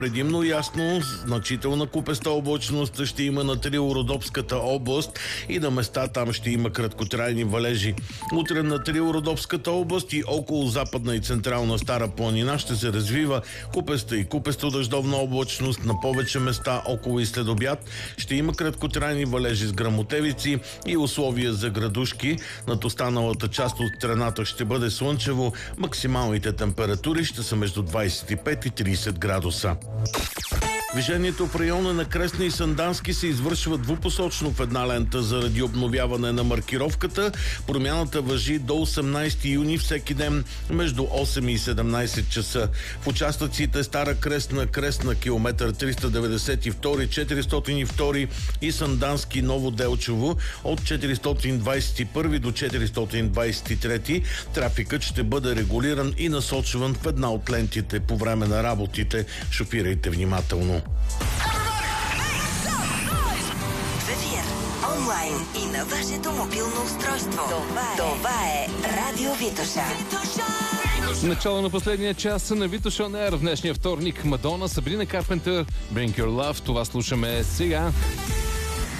Предимно ясно, значителна купеста облачност ще има на Трило-Родопската област и на места там ще има краткотрайни валежи. Утре на Трило-Родопската област и около Западна и Централна Стара планина ще се развива купеста и купесто-дъждовна облачност. На повече места около и след обяд ще има краткотрайни валежи с гръмотевици и условия за градушки. Над останалата част от страната ще бъде слънчево. Максималните температури ще са между 25 и 30 градуса. Движението в района на Кресна и Сандански се извършва двупосочно в една лента заради обновяване на маркировката. Промяната важи до 18 юни всеки ден между 8 и 17 часа. В участъците Стара Кресна, Кресна, километър 392, 402 и Сандански, Ново Делчево от 421 до 423. Трафикът ще бъде регулиран и насочван в една от лентите по време на работите. Шофирайте внимателно. В ефир, онлайн и на вашето мобилно устройство. Това е Радио Витоша. Начало на последния час на Витоша On Air в днешния вторник. Мадона, Сабрина Карпентър, Bring Your Love. Това слушаме сега.